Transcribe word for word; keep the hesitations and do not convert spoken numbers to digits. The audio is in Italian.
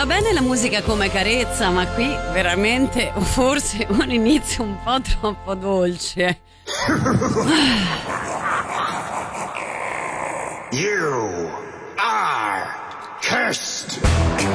va bene la musica come carezza, ma qui veramente forse un inizio un po' troppo dolce. You are cursed.